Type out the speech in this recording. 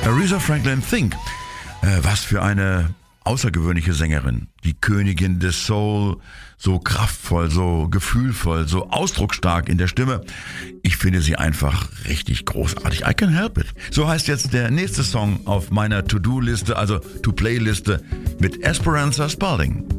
Aretha Franklin, Think. Was für eine außergewöhnliche Sängerin. Die Königin des Soul, so kraftvoll, so gefühlvoll, so ausdrucksstark in der Stimme. Ich finde sie einfach richtig großartig. I Can Help It. So heißt jetzt der nächste Song auf meiner To-Do-Liste, also To-Play-Liste mit Esperanza Spalding.